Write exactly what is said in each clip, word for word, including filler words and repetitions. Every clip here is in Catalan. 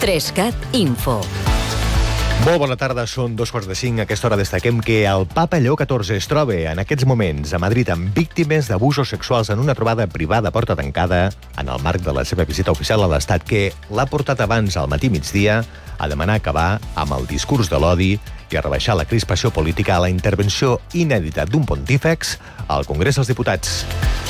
Trescat Info. Molt bona tarda, són dos quarts de cinc. A aquesta hora destaquem que el papa Lleó catorze es troba en aquests moments a Madrid amb víctimes d'abusos sexuals en una trobada privada a porta tancada en el marc de la seva visita oficial a l'Estat, que l'ha portat abans al matí migdia a demanar acabar amb el discurs de l'odi i a rebaixar la crispació política a la intervenció inèdita d'un pontífex al Congrés dels Diputats.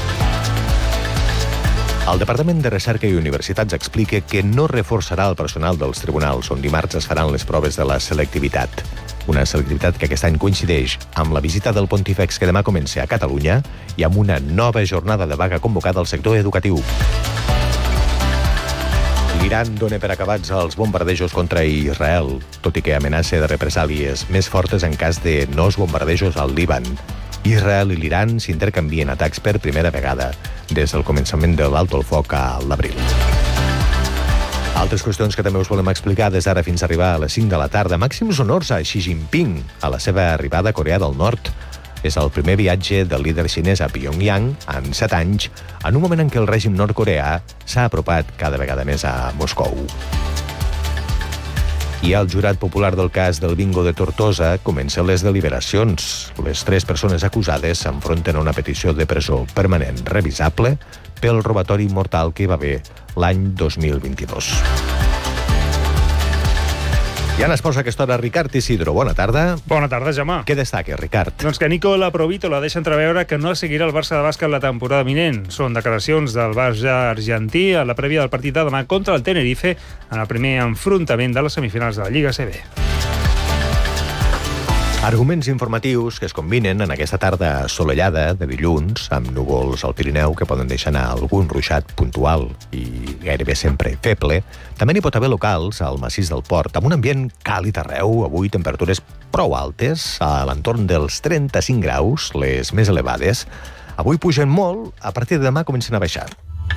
El Departament de Recerca i Universitats explica que no reforçarà el personal dels tribunals, on dimarts es faran les proves de la selectivitat. Una selectivitat que aquest any coincideix amb la visita del pontífex que demà comença a Catalunya i amb una nova jornada de vaga convocada al sector educatiu. L'Iran dona per acabats els bombardejos contra Israel, tot i que amenaça de represàlies més fortes en cas de nous bombardejos al Líban. Israel i l'Iran s'intercanvien atacs per primera vegada des del començament de l'alto el foc a l'abril. Altres qüestions que també us volem explicar des d'ara fins a arribar a les cinc de la tarda. Màxims honors a Xi Jinping a la seva arribada a Corea del Nord. És el primer viatge del líder xinès a Pyongyang en set anys, en un moment en què el règim nord-coreà s'ha apropat cada vegada més a Moscou. I el jurat popular del cas del bingo de Tortosa comença les deliberacions. Les tres persones acusades s'enfronten a una petició de presó permanent revisable pel robatori mortal que hi va haver l'any dos mil vint-i-dos. Ja ens posa aquesta hora Ricard Isidro. Bona tarda. Bona tarda, Gemma. Què destaca, Ricard? Doncs que Nicola Provitola deixa entreveure que no seguirà el Barça de bàsquet la temporada vinent. Són declaracions del Barça argentí a la prèvia del partit de demà contra el Tenerife en el primer enfrontament de les semifinals de la Lliga A C B. Arguments informatius que es combinen en aquesta tarda assolellada de dilluns amb núvols al Pirineu que poden deixar anar algun ruixat puntual i gairebé sempre feble. També n'hi pot haver locals al massís del Port, amb un ambient càlid arreu, avui temperatures prou altes, a l'entorn dels trenta-cinc graus, les més elevades. Avui pugen molt, a partir de demà comencen a baixar.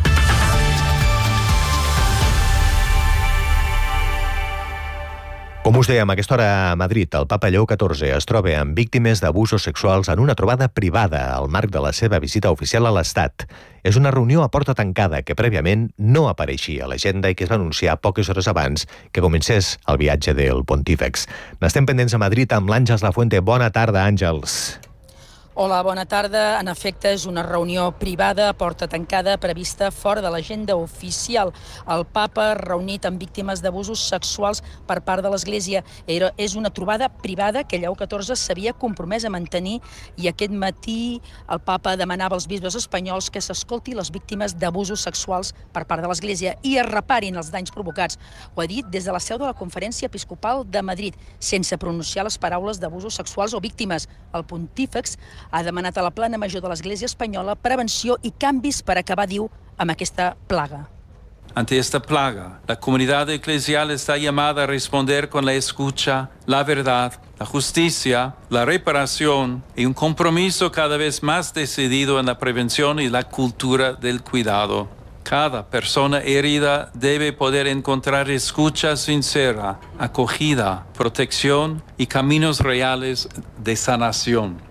Com us dèiem, a aquesta hora a Madrid, el papa Lleó catorze es troba amb víctimes d'abusos sexuals en una trobada privada al marc de la seva visita oficial a l'Estat. És una reunió a porta tancada que prèviament no apareixia a l'agenda i que es va anunciar poques hores abans que comencés el viatge del pontífex. N'estem pendents a Madrid amb l'Àngels Lafuente. Bona tarda, Àngels. Hola, bona tarda. En efecte, és una reunió privada a porta tancada prevista fora de l'agenda oficial. El papa reunit amb víctimes d'abusos sexuals per part de l'Església. Era, és una trobada privada que Lleó catorze s'havia compromès a mantenir i aquest matí el papa demanava als bisbes espanyols que s'escolti les víctimes d'abusos sexuals per part de l'Església i es reparin els danys provocats. Ho ha dit des de la seu de la Conferència Episcopal de Madrid, sense pronunciar les paraules d'abusos sexuals o víctimes. El pontífex ha demanat a la plana major de l'Església espanyola prevenció i canvis per acabar, diu, amb aquesta plaga. Ante esta plaga, la comunidad eclesial está llamada a responder con la escucha, la verdad, la justicia, la reparación y un compromiso cada vez más decidido en la prevención y la cultura del cuidado. Cada persona herida debe poder encontrar escucha sincera, acogida, protección y caminos reales de sanación.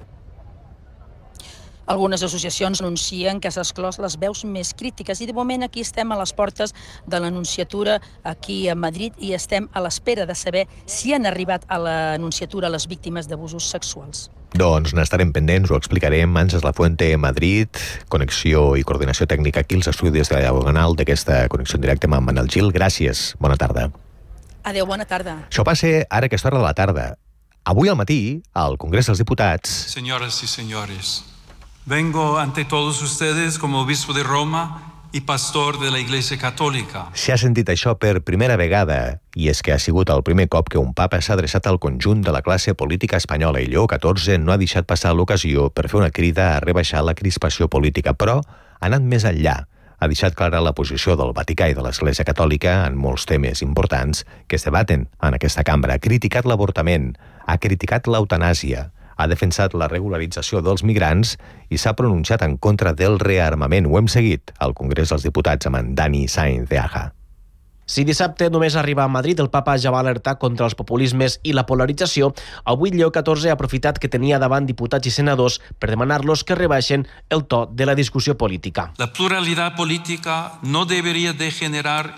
Algunes associacions anuncien que s'ha exclòs les veus més crítiques i de moment aquí estem a les portes de l'Anunciatura aquí a Madrid i estem a l'espera de saber si han arribat a l'Anunciatura les víctimes d'abusos sexuals. Doncs n'estarem pendents, ho explicarem. Àngels Lafuente, Madrid, connexió i coordinació tècnica aquí als estudis de la Diagonal d'aquesta connexió en directe amb en Manel Gil. Gràcies, bona tarda. Adéu, bona tarda. Això passa ara a aquesta hora de la tarda. Avui al matí, al Congrés dels Diputats... Señoras y señores, vengo ante todos ustedes como obispo de Roma y pastor de la Iglesia Católica. S'ha sentit això per primera vegada, i és que ha sigut el primer cop que un papa s'ha adreçat al conjunt de la classe política espanyola i Lleó catorze no ha deixat passar l'ocasió per fer una crida a rebaixar la crispació política, però ha anat més enllà. Ha deixat clara la posició del Vaticà i de l'Església Catòlica en molts temes importants que es debaten en aquesta cambra. Ha criticat l'avortament, ha criticat l'eutanàsia, ha defensat la regularització dels migrants i s'ha pronunciat en contra del rearmament. Ho hem seguit al Congrés dels Diputats amb en Dani Sáenz de Aja. Si dissabte només arriba a Madrid, el papa ja va alertar contra els populismes i la polarització. Avui Lleó catorze ha aprofitat que tenia davant diputats i senadors per demanar-los que rebaixen el to de la discussió política. La pluralidad política no debería degenerar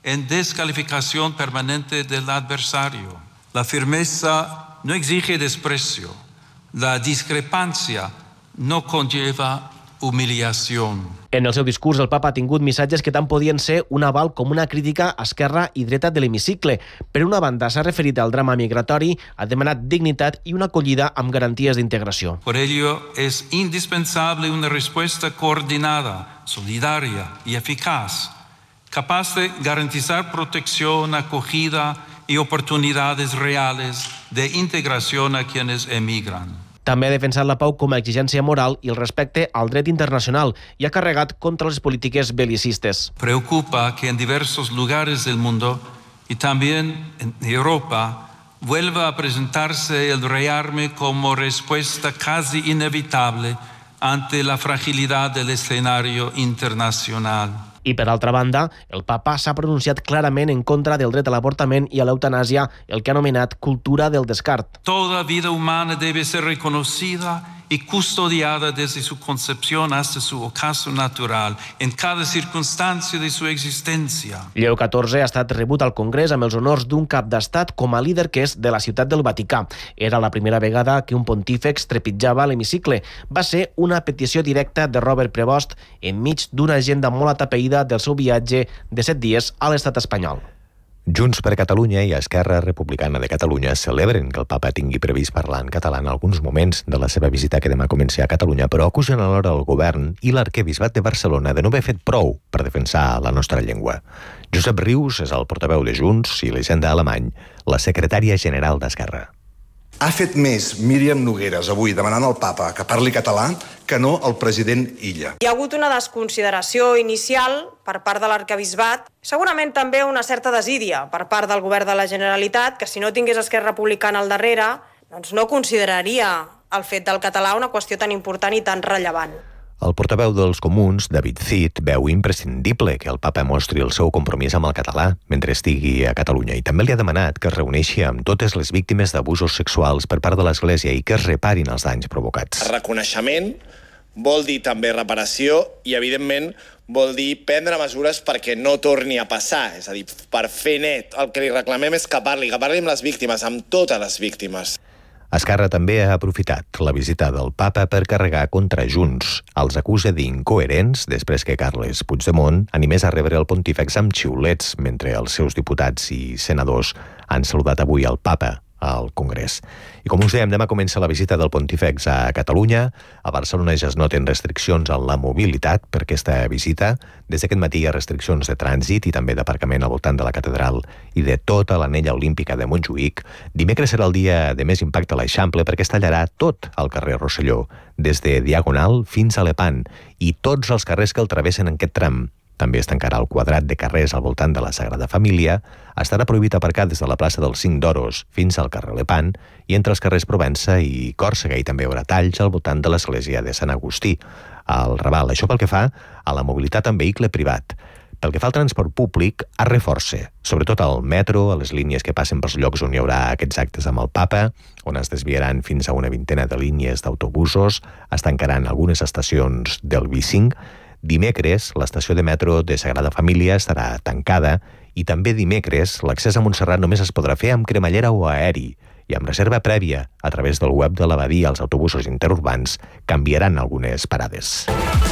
en descalificación permanente del adversario. La firmeza no exige desprecio. La discrepancia no conlleva humiliación. En el seu discurs, el papa ha tingut missatges que tant podien ser un aval com una crítica a esquerra i dreta de l'hemicicle. Per una banda, s'ha referit al drama migratori, ha demanat dignitat i una acollida amb garanties d'integració. Por ello, es indispensable una respuesta coordinada, solidaria y eficaz, capaz de garantizar protección, acogida y oportunidades reales de integración a quienes emigran. També ha defensat la pau com a exigència moral i el respecte al dret internacional i ha carregat contra les polítiques belicistes. Preocupa que en diversos lugares del mundo y también en Europa vuelva a presentarse el rearme como respuesta casi inevitable ante la fragilidad del escenario internacional. I, per altra banda, el papa s'ha pronunciat clarament en contra del dret a l'avortament i a l'eutanàsia, el que ha anomenat cultura del descart. Toda vida humana debe ser reconocida y custodiada desde su concepción hasta su ocaso natural, en cada circunstancia de su existencia. Lleó catorze ha estat rebut al Congrés amb els honors d'un cap d'estat com a líder que és de la ciutat del Vaticà. Era la primera vegada que un pontífex trepitjava l'hemicicle. Va ser una petició directa de Robert Prevost enmig d'una agenda molt atapeïda del seu viatge de set dies a l'estat espanyol. Junts per Catalunya i Esquerra Republicana de Catalunya celebren que el papa tingui previst parlar en català en alguns moments de la seva visita que demà comença a Catalunya, però acusen alhora el govern i l'arquebisbat de Barcelona de no haver fet prou per defensar la nostra llengua. Josep Rius és el portaveu de Junts i l'Hisenda Alemany, la secretària general d'Esquerra. Ha fet més Míriam Nogueras avui demanant al papa que parli català que no el president Illa. Hi ha hagut una desconsideració inicial per part de l'arquebisbat, segurament també una certa desídia per part del govern de la Generalitat, que si no tingués Esquerra Republicana al darrere, doncs no consideraria el fet del català una qüestió tan important i tan rellevant. El portaveu dels Comuns, David Cid, veu imprescindible que el papa mostri el seu compromís amb el català mentre estigui a Catalunya i també li ha demanat que es reuneixi amb totes les víctimes d'abusos sexuals per part de l'Església i que es reparin els danys provocats. Reconeixement vol dir també reparació i, evidentment, vol dir prendre mesures perquè no torni a passar. És a dir, per fer net, el que li reclamem és que parli, que parli amb les víctimes, amb totes les víctimes. Esquerra també ha aprofitat la visita del papa per carregar contra Junts. Els acusa d'incoherents després que Carles Puigdemont animés a rebre el pontífex amb xiulets mentre els seus diputats i senadors han saludat avui el papa al Congrés. I com us dèiem, demà comença la visita del pontífex a Catalunya. A Barcelona ja es noten restriccions en la mobilitat per aquesta visita. Des d'aquest matí hi ha restriccions de trànsit i també d'aparcament al voltant de la catedral i de tota l'anella olímpica de Montjuïc. Dimecres serà el dia de més impacte a l'Eixample perquè es tallarà tot el carrer Rosselló, des de Diagonal fins a Lepant, i tots els carrers que el travessen en aquest tram. També es tancarà el quadrat de carrers al voltant de la Sagrada Família, estarà prohibit aparcar des de la plaça dels Cinc d'Oros fins al carrer Lepant i entre els carrers Provença i Còrsega, i també hi haurà talls al voltant de l'església de Sant Agustí, al Raval. Això pel que fa a la mobilitat en vehicle privat. Pel que fa al transport públic, es reforça, sobretot al metro, a les línies que passen pels llocs on hi haurà aquests actes amb el papa, on es desviaran fins a una vintena de línies d'autobusos, es tancaran algunes estacions del B cinc. Dimecres, l'estació de metro de Sagrada Família estarà tancada i també dimecres l'accés a Montserrat només es podrà fer amb cremallera o aeri i amb reserva prèvia a través del web de l'Abadia. Els autobusos interurbans canviaran algunes parades.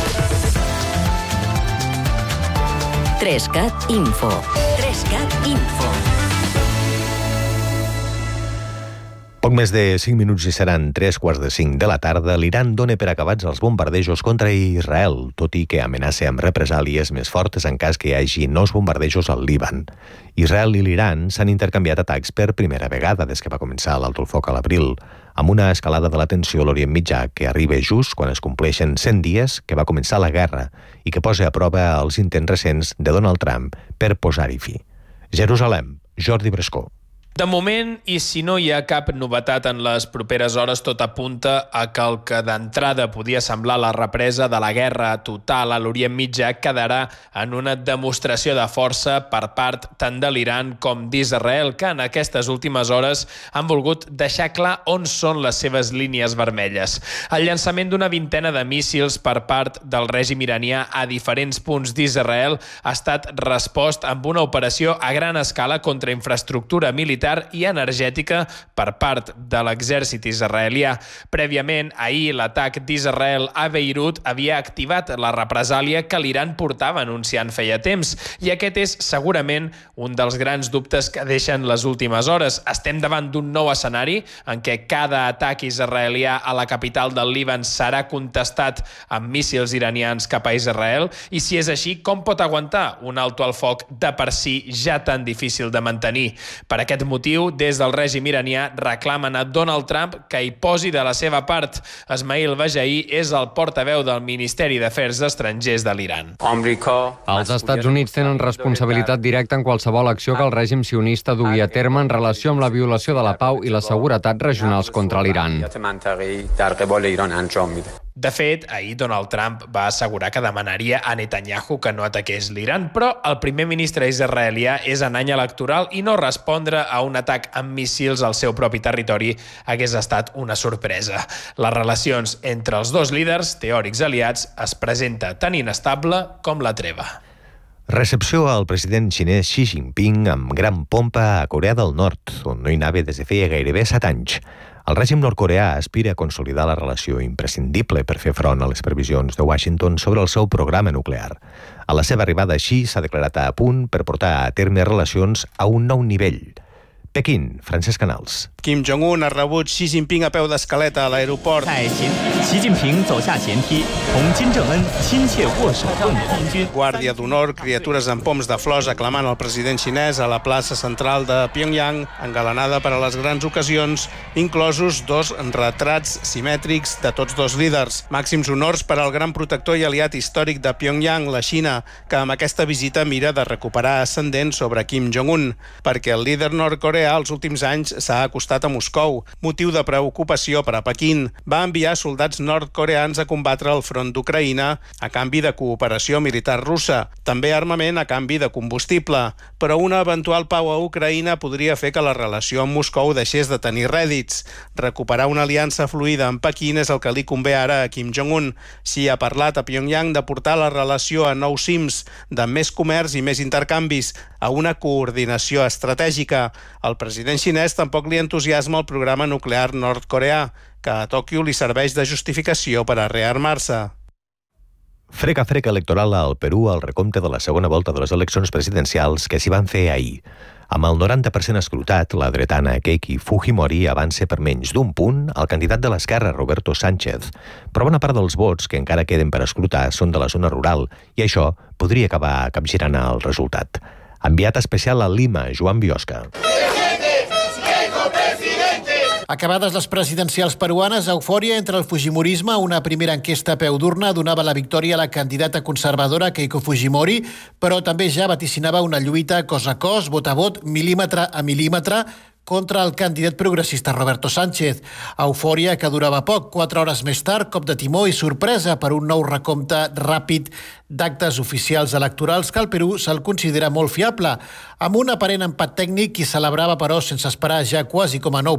Trescat Info. Trescat Info. Poc més de cinc minuts i seran tres quarts de cinc de la tarda. L'Iran dona per acabats els bombardejos contra Israel, tot i que amenaça amb represàlies més fortes en cas que hi hagi nous bombardejos al Líban. Israel i l'Iran s'han intercanviat atacs per primera vegada des que va començar l'alto el foc a l'abril, amb una escalada de la tensió a l'Orient Mitjà que arriba just quan es compleixen cent dies que va començar la guerra i que posa a prova els intents recents de Donald Trump per posar-hi fi. Jerusalem, Jordi Brescó. De moment, i si no hi ha cap novetat en les properes hores, tot apunta a que el que d'entrada podia semblar la represa de la guerra total a l'Orient Mitjà quedarà en una demostració de força per part tant de l'Iran com d'Israel, que en aquestes últimes hores han volgut deixar clar on són les seves línies vermelles. El llançament d'una vintena de míssils per part del règim iranià a diferents punts d'Israel ha estat respost amb una operació a gran escala contra infraestructura militar i energètica per part de l'exèrcit israelià. Prèviament, ahir, l'atac d'Israel a Beirut havia activat la represàlia que l'Iran portava anunciant feia temps, i aquest és segurament un dels grans dubtes que deixen les últimes hores. Estem davant d'un nou escenari en què cada atac israelià a la capital del Líban serà contestat amb míssils iranians cap a Israel, i si és així, com pot aguantar un alto al foc de per si ja tan difícil de mantenir? Per aquest motiu, des del règim iranià reclamen a Donald Trump que hi posi de la seva part. Esmail Bajaí és el portaveu del Ministeri d'Afers Estrangers de l'Iran. Els Estats Units tenen responsabilitat directa en qualsevol acció que el règim sionista dugui a terme en relació amb la violació de la pau i la seguretat regionals contra l'Iran. De fet, ahir Donald Trump va assegurar que demanaria a Netanyahu que no ataqués l'Iran, però el primer ministre israelià és en any electoral i no respondre a un atac amb míssils al seu propi territori hagués estat una sorpresa. Les relacions entre els dos líders, teòrics aliats, es presenta tan inestable com la treva. Recepció al president xinès Xi Jinping amb gran pompa a Corea del Nord, on no hi anava des de feia gairebé set anys. El règim nord-coreà aspira a consolidar la relació imprescindible per fer front a les previsions de Washington sobre el seu programa nuclear. A la seva arribada, Xi s'ha declarat a punt per portar a terme relacions a un nou nivell. Pequín, Francesc Canals. Kim Jong-un ha rebut Xi Jinping a peu d'escaleta a l'aeroport. Guàrdia d'honor, criatures amb poms de flors aclamant el president xinès a la plaça central de Pyongyang, engalanada per a les grans ocasions, inclosos dos retrats simètrics de tots dos líders. Màxims honors per al gran protector i aliat històric de Pyongyang, la Xina, que amb aquesta visita mira de recuperar ascendent sobre Kim Jong-un, perquè el líder nord-coreà als últims anys s'ha acostat a Moscou, motiu de preocupació per a Pequín. Va enviar soldats nord-coreans a combatre al front d'Ucraïna a canvi de cooperació militar russa, també armament a canvi de combustible, però una eventual pau a Ucraïna podria fer que la relació amb Moscou deixés de tenir rèdits. Recuperar una aliança fluida amb Pequín és el que li convé ara a Kim Jong-un. Xi ha parlat a Pyongyang de portar la relació a nous cims, de més comerç i més intercanvis, a una coordinació estratègica. El president xinès tampoc li entusiasma el programa nuclear nord-coreà, que a Tòquio li serveix de justificació per a rearmar-se. Freca-freca electoral al Perú al recompte de la segona volta de les eleccions presidencials que s'hi van fer ahir. Amb el noranta per cent escrutat, la dretana Keiki Fujimori avança per menys d'un punt al candidat de l'esquerra, Roberto Sánchez. Però bona part dels vots que encara queden per escrutar són de la zona rural i això podria acabar capgirant el resultat. Enviat especial a Lima, Joan Biosca. Acabades les presidencials peruanes, eufòria entre el fujimorisme. Una primera enquesta a peu d'urna donava la victòria a la candidata conservadora Keiko Fujimori, però també ja vaticinava una lluita cos a cos, vot a vot, mil·límetre a mil·límetre, contra el candidat progressista Roberto Sánchez. Eufòria que durava poc. Quatre hores més tard, cop de timó i sorpresa per un nou recompte ràpid d'actes oficials electorals que al Perú se'l considera molt fiable. Amb un aparent empat tècnic i celebrava, però, sense esperar ja quasi com a nou